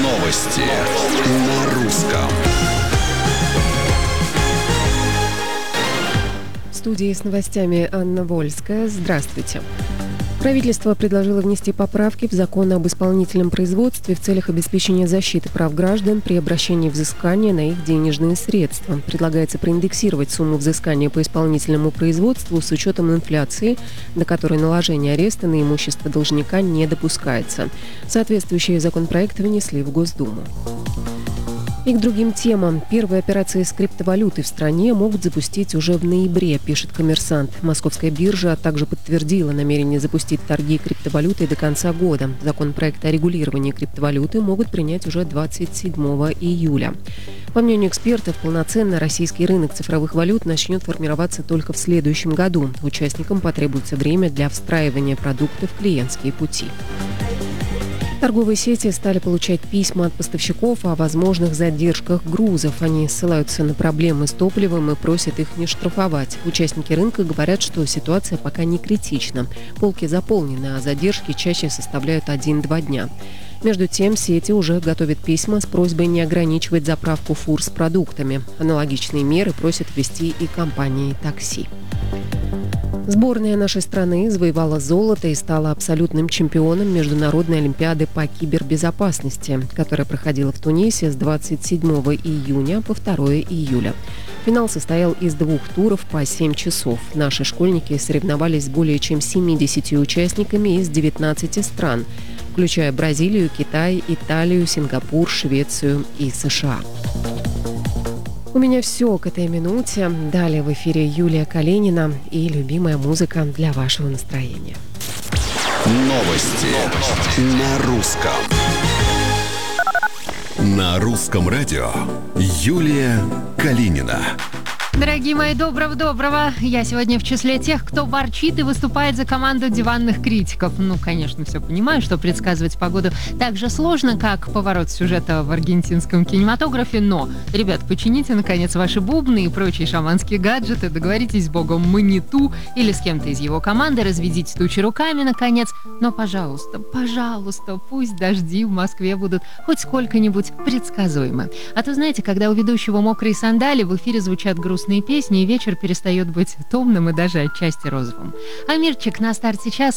Новости на русском. В студии с новостями Анна Вольская. Здравствуйте. Правительство предложило внести поправки в закон об исполнительном производстве в целях обеспечения защиты прав граждан при обращении взыскания на их денежные средства. Предлагается проиндексировать сумму взыскания по исполнительному производству с учетом инфляции, до которой наложение ареста на имущество должника не допускается. Соответствующие законопроекты внесли в Госдуму. И к другим темам. Первые операции с криптовалютой в стране могут запустить уже в ноябре, пишет «Коммерсант». Московская биржа также подтвердила намерение запустить торги криптовалютой до конца года. Законопроект о регулировании криптовалюты могут принять уже 27 июля. По мнению экспертов, полноценно российский рынок цифровых валют начнет формироваться только в следующем году. Участникам потребуется время для встраивания продукта в клиентские пути. Торговые сети стали получать письма от поставщиков о возможных задержках грузов. Они ссылаются на проблемы с топливом и просят их не штрафовать. Участники рынка говорят, что ситуация пока не критична. Полки заполнены, а задержки чаще составляют 1-2 дня. Между тем, сети уже готовят письма с просьбой не ограничивать заправку фур с продуктами. Аналогичные меры просят ввести и компании такси. Сборная нашей страны завоевала золото и стала абсолютным чемпионом Международной олимпиады по кибербезопасности, которая проходила в Тунисе с 27 июня по 2 июля. Финал состоял из 2 туров по 7 часов. Наши школьники соревновались с более чем 70 участниками из 19 стран, включая Бразилию, Китай, Италию, Сингапур, Швецию и США. У меня все к этой минуте. Далее в эфире Юлия Калинина и любимая музыка для вашего настроения. Новости на русском. На русском радио Юлия Калинина. Дорогие мои, доброго-доброго. Я сегодня в числе тех, кто ворчит и выступает за команду диванных критиков. Ну, конечно, все понимаю, что предсказывать погоду так же сложно, как поворот сюжета в аргентинском кинематографе, но, ребят, почините, наконец, ваши бубны и прочие шаманские гаджеты, договоритесь с богом Маниту или с кем-то из его команды, разведите тучи руками, наконец. Но, пожалуйста, пусть дожди в Москве будут хоть сколько-нибудь предсказуемы. А то, знаете, когда у ведущего мокрые сандали, в эфире звучат грустные песни, и вечер перестает быть томным и даже отчасти розовым. А мирчик на старте часа